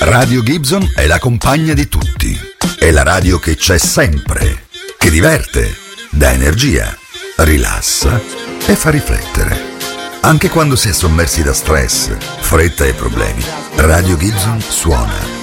Radio Gibson è la compagna di tutti. È la radio che c'è sempre, che diverte, dà energia, rilassa e fa riflettere. Anche quando si è sommersi da stress, fretta e problemi, Radio Gibson suona